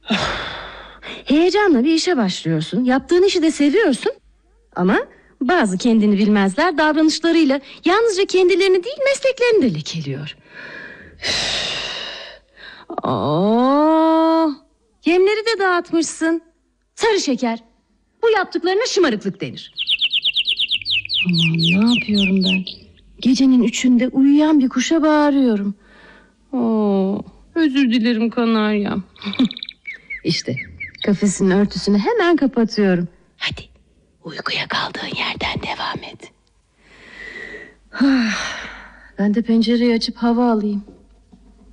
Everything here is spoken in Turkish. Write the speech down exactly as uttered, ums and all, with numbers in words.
Heyecanla bir işe başlıyorsun. Yaptığın işi de seviyorsun. Ama bazı kendini bilmezler davranışlarıyla yalnızca kendilerini değil mesleklerini de lekeliyor. Oo, yemleri de dağıtmışsın. Sarı şeker. Bu yaptıklarına şımarıklık denir. Aman, ne yapıyorum ben? Gecenin üçünde uyuyan bir kuşa bağırıyorum. Oo, özür dilerim kanaryam. İşte kafesin örtüsünü hemen kapatıyorum. Hadi uykuya kaldığın yerden devam et. Ben de pencereyi açıp hava alayım.